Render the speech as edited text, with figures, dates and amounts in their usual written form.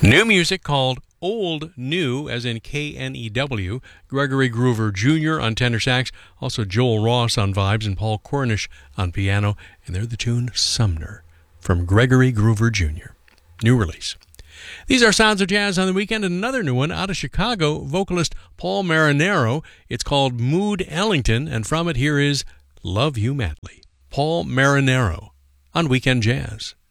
New music called Old New, as in Knew. Gregory Groover Jr. on tenor sax, also Joel Ross on vibes and Paul Cornish on piano, and they're the tune Sumner from Gregory Groover Jr. New release. These are Sounds of Jazz on the Weekend, and another new one out of Chicago, vocalist Paul Marinaro. It's called Mood Ellington, and from it here is Love You Madly. Paul Marinaro on Weekend Jazz.